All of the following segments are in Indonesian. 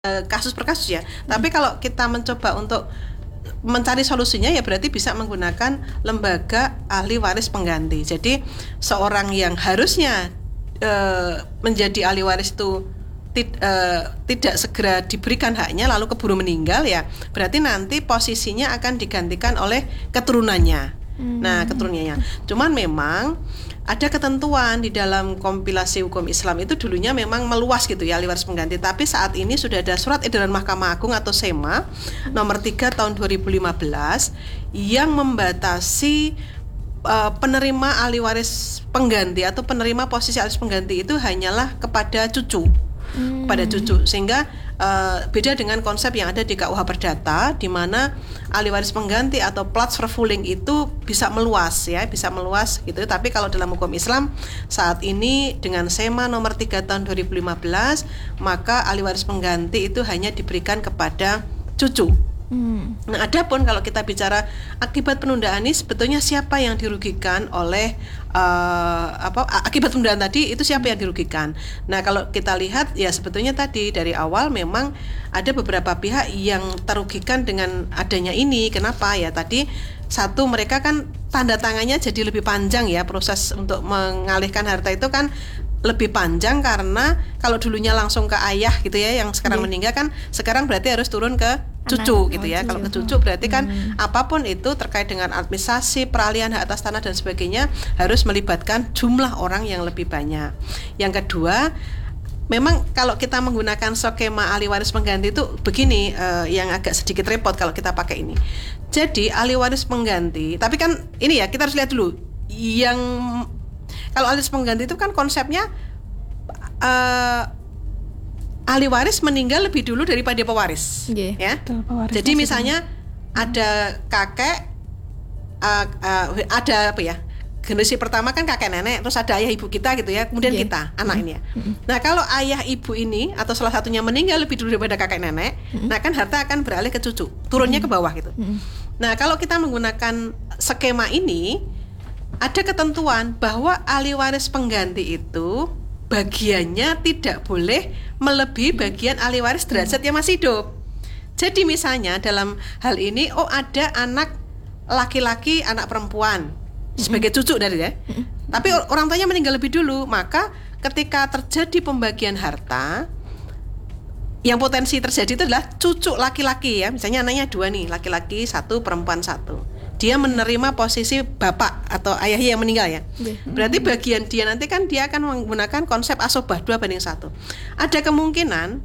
kasus per kasus ya. Tapi kalau kita mencoba untuk mencari solusinya ya berarti bisa menggunakan lembaga ahli waris pengganti. Jadi seorang yang harusnya menjadi ahli waris itu tidak segera diberikan haknya lalu keburu meninggal ya, berarti nanti posisinya akan digantikan oleh keturunannya. Nah, keturunannya. Cuman memang ada ketentuan di dalam kompilasi hukum Islam itu dulunya memang meluas gitu ya ahli waris pengganti, tapi saat ini sudah ada surat edaran Mahkamah Agung atau SEMA nomor 3 tahun 2015 yang membatasi penerima ahli waris pengganti atau penerima posisi ahli waris pengganti itu hanyalah kepada cucu. Pada cucu, sehingga beda dengan konsep yang ada di KUH Perdata di mana ahli waris pengganti atau platsvervanging itu bisa meluas ya, bisa meluas gitu. Tapi kalau dalam hukum Islam saat ini dengan SEMA nomor 3 tahun 2015 maka ahli waris pengganti itu hanya diberikan kepada cucu. Nah, adapun kalau kita bicara akibat penundaan ini sebetulnya siapa yang dirugikan oleh akibat penundaan tadi itu siapa yang dirugikan? Nah, kalau kita lihat ya sebetulnya tadi dari awal memang ada beberapa pihak yang terugikan dengan adanya ini. Kenapa? Ya tadi satu, mereka kan tanda tangannya jadi lebih panjang ya, proses untuk mengalihkan harta itu kan lebih panjang karena kalau dulunya langsung ke ayah gitu ya yang sekarang meninggal kan sekarang berarti harus turun ke cucu gitu ya. Kalau ke cucu berarti kan apapun itu terkait dengan administrasi, peralihan hak atas tanah dan sebagainya harus melibatkan jumlah orang yang lebih banyak. Yang kedua, memang kalau kita menggunakan skema ahli waris pengganti itu begini, yang agak sedikit repot kalau kita pakai ini. Jadi ahli waris pengganti, tapi kan ini ya kita harus lihat dulu yang kalau ahli waris pengganti itu kan konsepnya ahli waris meninggal lebih dulu daripada pewaris, ya. Jadi misalnya ada kakek, ada apa ya? Generasi pertama kan kakek nenek, terus ada ayah ibu kita gitu ya, kemudian kita anak ini ya. Nah, kalau ayah ibu ini atau salah satunya meninggal lebih dulu daripada kakek nenek, nah kan harta akan beralih ke cucu, turunnya ke bawah gitu. Nah, kalau kita menggunakan skema ini, ada ketentuan bahwa ahli waris pengganti itu bagiannya tidak boleh melebihi bagian ahli waris derajat yang masih hidup. Jadi misalnya dalam hal ini ada anak laki-laki, anak perempuan sebagai cucu dari dia. Tapi orang tuanya meninggal lebih dulu, maka ketika terjadi pembagian harta yang potensi terjadi itu adalah cucu laki-laki ya. Misalnya anaknya 2 nih, laki-laki 1, perempuan 1. Dia menerima posisi bapak atau ayahnya yang meninggal ya. Berarti bagian dia nanti kan dia akan menggunakan konsep asobah 2:1. Ada kemungkinan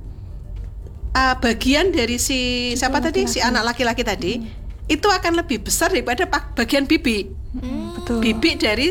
bagian dari si siapa tadi, si anak laki-laki tadi itu akan lebih besar daripada bagian bibi. Bibi dari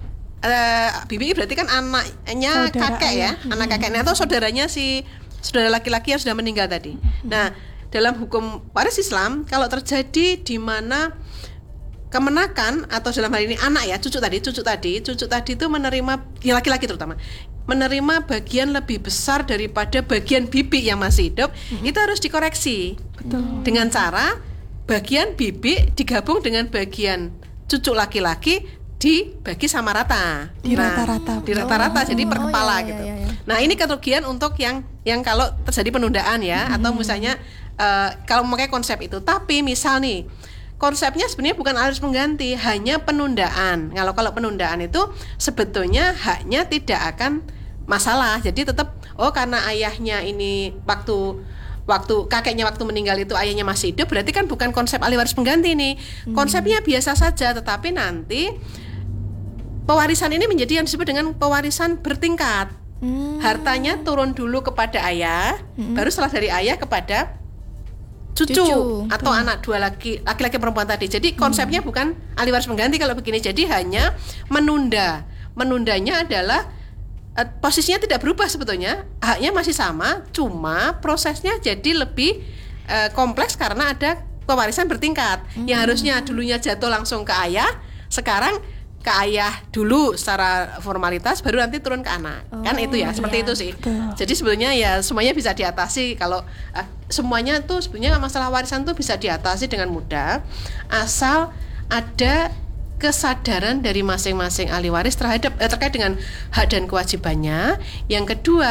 bibi berarti kan anaknya kakek ya, anak kakeknya atau saudaranya si saudara laki-laki yang sudah meninggal tadi. Nah, dalam hukum waris Islam kalau terjadi di mana kemenakan atau dalam hal ini anak ya, cucu tadi itu menerima, ya laki-laki terutama, menerima bagian lebih besar daripada bagian bibi yang masih hidup, itu harus dikoreksi. Dengan cara bagian bibi digabung dengan bagian cucu laki-laki dibagi sama rata. Di rata-rata jadi per kepala gitu. Nah, ini kerugian untuk yang kalau terjadi penundaan ya, atau misalnya kalau memakai konsep itu. Tapi misal nih konsepnya sebenarnya bukan ahli waris pengganti, hanya penundaan. Kalau penundaan itu sebetulnya haknya tidak akan masalah. Jadi tetap karena ayahnya ini waktu kakeknya waktu meninggal itu ayahnya masih hidup, berarti kan bukan konsep ahli waris pengganti nih. Konsepnya biasa saja, tetapi nanti pewarisan ini menjadi yang disebut dengan pewarisan bertingkat. Hartanya turun dulu kepada ayah, baru setelah dari ayah kepada cucu atau anak 2 laki-laki perempuan tadi. Jadi konsepnya bukan ahli waris pengganti kalau begini. Jadi hanya menunda. Menundanya adalah posisinya tidak berubah sebetulnya, haknya masih sama, cuma prosesnya jadi lebih kompleks karena ada pewarisan bertingkat. Yang harusnya dulunya jatuh langsung ke ayah, sekarang ke ayah dulu secara formalitas, baru nanti turun ke anak. Kan itu ya, seperti itu sih. Jadi sebenarnya ya semuanya bisa diatasi. Kalau semuanya tuh sebenarnya masalah warisan tuh bisa diatasi dengan mudah, asal ada kesadaran dari masing-masing ahli waris terhadap terkait dengan hak dan kewajibannya. Yang kedua,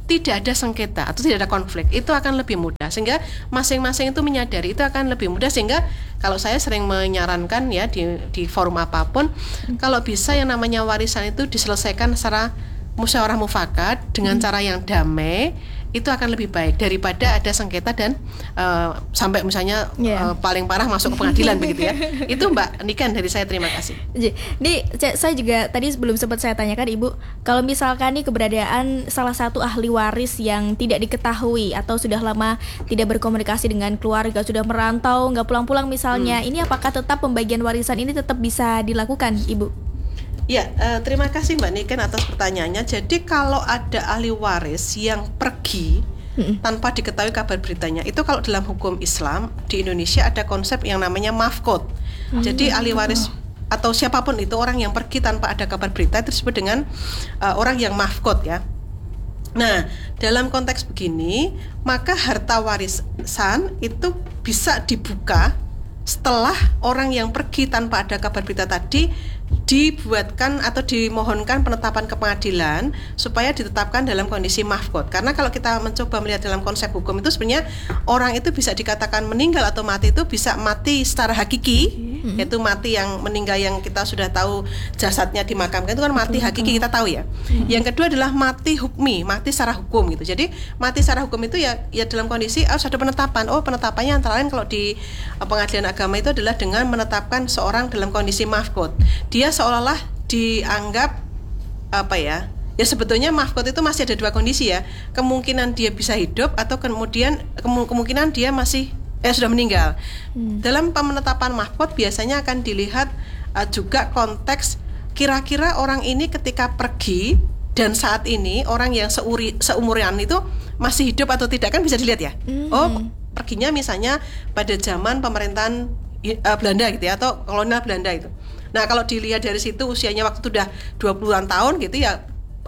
tidak ada sengketa atau tidak ada konflik, itu akan lebih mudah, sehingga masing-masing itu menyadari, itu akan lebih mudah. Sehingga kalau saya sering menyarankan ya di forum apapun, kalau bisa yang namanya warisan itu diselesaikan secara musyawarah mufakat dengan cara yang damai, itu akan lebih baik daripada ada sengketa dan sampai misalnya paling parah masuk ke pengadilan begitu ya. Itu Mbak Niken dari saya, terima kasih. Jadi saya juga tadi sebelum sempat saya tanyakan Ibu, kalau misalkan nih keberadaan salah satu ahli waris yang tidak diketahui atau sudah lama tidak berkomunikasi dengan keluarga, sudah merantau, nggak pulang-pulang misalnya, ini apakah tetap pembagian warisan ini tetap bisa dilakukan, Ibu? Ya, terima kasih Mbak Niken atas pertanyaannya. Jadi kalau ada ahli waris yang pergi tanpa diketahui kabar beritanya, itu kalau dalam hukum Islam di Indonesia ada konsep yang namanya mafkot. Jadi ahli waris atau siapapun itu, orang yang pergi tanpa ada kabar berita, itu disebut dengan orang yang mafkot ya. Nah, dalam konteks begini, maka harta warisan itu bisa dibuka setelah orang yang pergi tanpa ada kabar berita tadi dibuatkan atau dimohonkan penetapan ke pengadilan supaya ditetapkan dalam kondisi mafkot. Karena kalau kita mencoba melihat dalam konsep hukum itu, sebenarnya orang itu bisa dikatakan meninggal atau mati itu bisa mati secara hakiki, yaitu mati yang meninggal yang kita sudah tahu jasadnya dimakamkan, itu kan mati hakiki, kita tahu ya. Yang kedua adalah mati hukmi, mati secara hukum gitu. Jadi mati secara hukum itu ya dalam kondisi harus ada penetapan. Penetapannya antara lain kalau di pengadilan agama itu adalah dengan menetapkan seorang dalam kondisi mafkot. Dia seolah-olah dianggap ya sebetulnya mafkot itu masih ada dua kondisi ya, kemungkinan dia bisa hidup atau kemudian kemungkinan dia masih sudah meninggal. Dalam penetapan mafkot biasanya akan dilihat juga konteks kira-kira orang ini ketika pergi dan saat ini orang yang seumuran itu masih hidup atau tidak, kan bisa dilihat ya. Perginya misalnya pada zaman pemerintahan Belanda gitu ya, atau kolonial Belanda itu. Nah, kalau dilihat dari situ usianya waktu itu udah 20-an tahun gitu ya,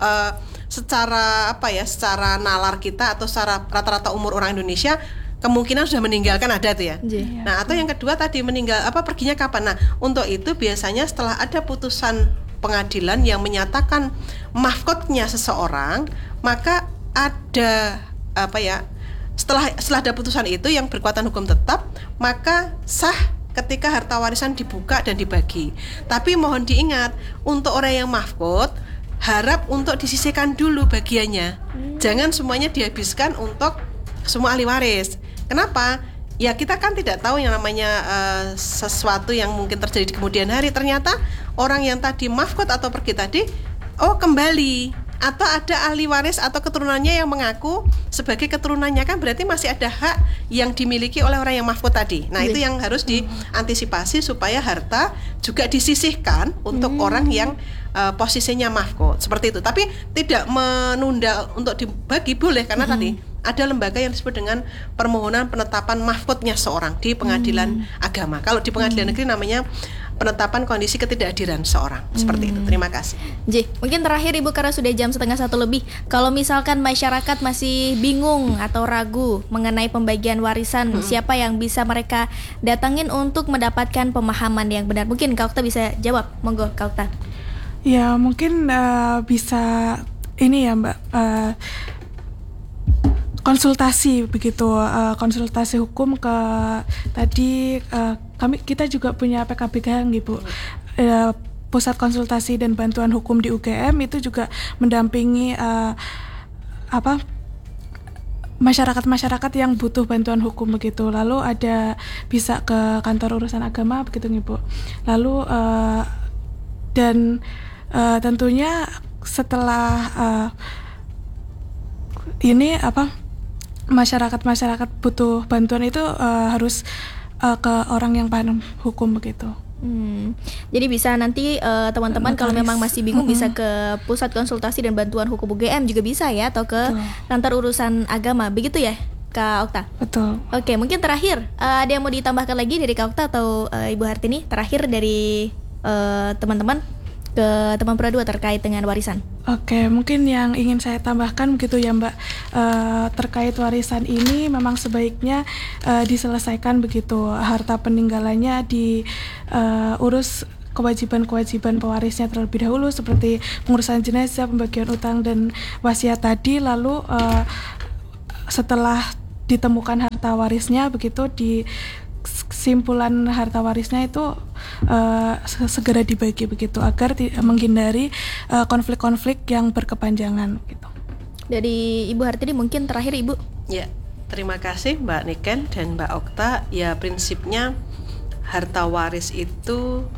secara secara nalar kita atau secara rata-rata umur orang Indonesia kemungkinan sudah meninggalkan ada tuh ya. Nah, atau yang kedua tadi meninggal perginya kapan? Nah, untuk itu biasanya setelah ada putusan pengadilan yang menyatakan mafkotnya seseorang, maka ada setelah ada putusan itu yang berkekuatan hukum tetap, maka sah ketika harta warisan dibuka dan dibagi. Tapi mohon diingat, untuk orang yang mafkot harap untuk disisihkan dulu bagiannya. Jangan semuanya dihabiskan untuk semua ahli waris. Kenapa? Ya kita kan tidak tahu yang namanya sesuatu yang mungkin terjadi di kemudian hari. Ternyata orang yang tadi mafkot atau pergi tadi kembali, atau ada ahli waris atau keturunannya yang mengaku sebagai keturunannya, kan berarti masih ada hak yang dimiliki oleh orang yang mafkot tadi. Nah, itu yang harus diantisipasi supaya harta juga disisihkan untuk orang yang posisinya mafkot, seperti itu. Tapi tidak menunda untuk dibagi, boleh, karena tadi ada lembaga yang disebut dengan permohonan penetapan mafkotnya seorang di pengadilan agama. Kalau di pengadilan negeri namanya penetapan kondisi ketidakhadiran seorang. Seperti itu. Terima kasih. Mungkin terakhir Ibu, karena sudah jam 12:30 lebih, kalau misalkan masyarakat masih bingung atau ragu mengenai pembagian warisan, siapa yang bisa mereka datangin untuk mendapatkan pemahaman yang benar? Mungkin Kak Okta bisa jawab. Monggo Kak Okta. Ya, mungkin bisa ini ya Mbak, konsultasi begitu, konsultasi hukum ke tadi kita juga punya PKBK Ibu, Pusat Konsultasi dan Bantuan Hukum di UGM itu juga mendampingi masyarakat yang butuh bantuan hukum begitu. Lalu ada bisa ke kantor urusan agama begitu Ibu. Lalu dan tentunya setelah ini masyarakat butuh bantuan itu harus ke orang yang paham hukum begitu. Jadi bisa nanti teman-teman kalau memang masih bingung bisa ke Pusat Konsultasi dan Bantuan Hukum UGM juga bisa ya, atau ke kantor urusan agama, begitu ya Kak Okta? Betul. Oke, mungkin terakhir ada yang mau ditambahkan lagi dari Kak Okta atau Ibu Hartini, terakhir dari teman-teman ke teman Pro 2 terkait dengan warisan. Oke, mungkin yang ingin saya tambahkan begitu ya Mbak, terkait warisan ini memang sebaiknya diselesaikan begitu, harta peninggalannya diurus kewajiban-kewajiban pewarisnya terlebih dahulu seperti pengurusan jenazah, pembagian utang dan wasiat tadi. Lalu setelah ditemukan harta warisnya, begitu di kesimpulan harta warisnya itu segera dibagi begitu agar menghindari konflik-konflik yang berkepanjangan gitu. Dari Ibu Hartini mungkin terakhir Ibu. Ya, terima kasih Mbak Niken dan Mbak Okta. Ya, prinsipnya harta waris itu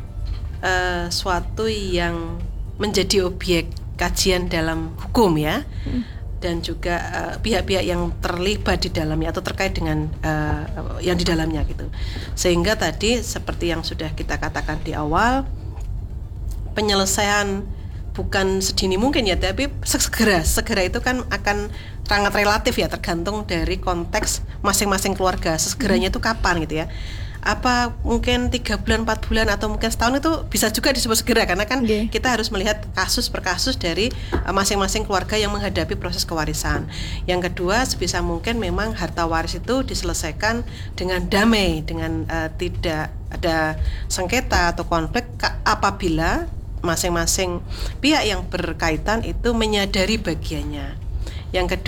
suatu yang menjadi objek kajian dalam hukum ya, dan juga pihak-pihak yang terlibat di dalamnya atau terkait dengan yang di dalamnya gitu. Sehingga tadi seperti yang sudah kita katakan di awal, penyelesaian bukan sedini mungkin ya, tapi segera itu kan akan sangat relatif ya, tergantung dari konteks masing-masing keluarga. Segeranya itu kapan gitu ya? Apa mungkin 3 bulan, 4 bulan atau mungkin setahun, itu bisa juga disebut segera karena kan kita harus melihat kasus per kasus dari masing-masing keluarga yang menghadapi proses kewarisan. Yang kedua, sebisa mungkin memang harta waris itu diselesaikan dengan damai, dengan tidak ada sengketa atau konflik apabila masing-masing pihak yang berkaitan itu menyadari bagiannya. Yang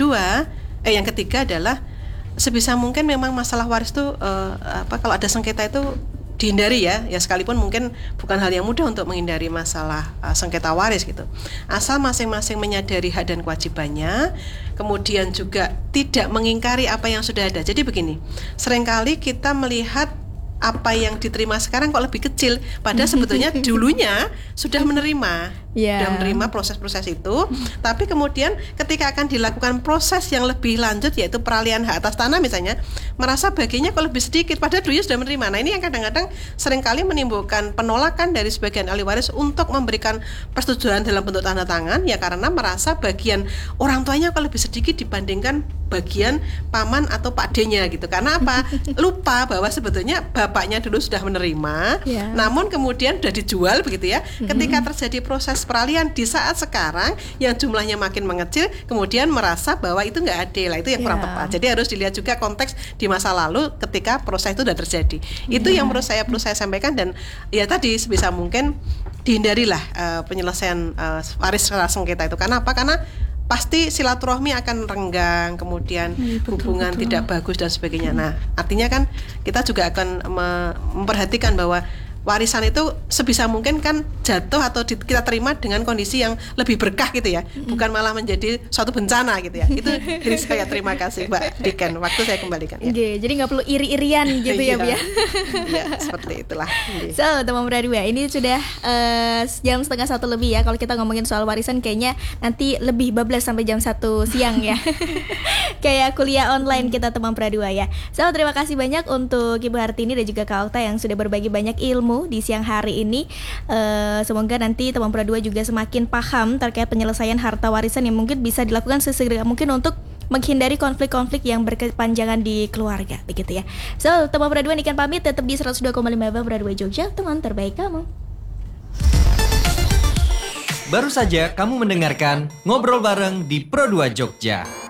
ketiga adalah sebisa mungkin memang masalah waris itu kalau ada sengketa itu dihindari ya sekalipun mungkin bukan hal yang mudah untuk menghindari masalah sengketa waris gitu. Asal masing-masing menyadari hak dan kewajibannya, kemudian juga tidak mengingkari apa yang sudah ada. Jadi begini, seringkali kita melihat apa yang diterima sekarang kok lebih kecil, padahal sebetulnya dulunya sudah menerima proses-proses itu, tapi kemudian ketika akan dilakukan proses yang lebih lanjut, yaitu peralihan hak atas tanah misalnya, merasa bagiannya kok lebih sedikit, padahal dulunya sudah menerima. Nah, ini yang kadang-kadang seringkali menimbulkan penolakan dari sebagian ahli waris untuk memberikan persetujuan dalam bentuk tanda tangan, ya karena merasa bagian orang tuanya kok lebih sedikit dibandingkan bagian paman atau pakdenya gitu. Karena apa? Lupa bahwa sebetulnya bapaknya dulu sudah menerima, namun kemudian sudah dijual begitu ya. Ketika terjadi proses peralihan di saat sekarang yang jumlahnya makin mengecil, kemudian merasa bahwa itu nggak adil. Itu yang kurang tepat. Jadi harus dilihat juga konteks di masa lalu ketika proses itu sudah terjadi. Itu yang perlu saya sampaikan, dan ya tadi sebisa mungkin dihindarilah penyelesaian waris secara sengketa itu. Karena apa? Karena pasti silaturahmi akan renggang, kemudian hubungan tidak bagus dan sebagainya. Nah, artinya kan kita juga akan memperhatikan bahwa warisan itu sebisa mungkin kan jatuh atau kita terima dengan kondisi yang lebih berkah gitu ya, bukan malah menjadi suatu bencana gitu ya. Itu dari saya. Terima kasih Mbak Diken, waktu saya kembalikan ya. Jadi nggak perlu iri-irian gitu ya Bu ya. Iya, seperti itulah. So, teman muda dua, ini sudah jam 1:30 lebih ya. Kalau kita ngomongin soal warisan kayaknya nanti lebih bablas sampai jam 1 siang ya. Kayak kuliah online kita teman Pradua ya. So, terima kasih banyak untuk Ibu Hartini dan juga Kak Okta yang sudah berbagi banyak ilmu di siang hari ini. Semoga nanti teman Pradua juga semakin paham terkait penyelesaian harta warisan yang mungkin bisa dilakukan sesegera mungkin untuk menghindari konflik-konflik yang berkepanjangan di keluarga begitu ya. So, teman Pradua Niken pamit, tetap di 102,5 Pradua Jogja, teman terbaik kamu. Baru saja kamu mendengarkan Ngobrol Bareng di Pro2 Jogja.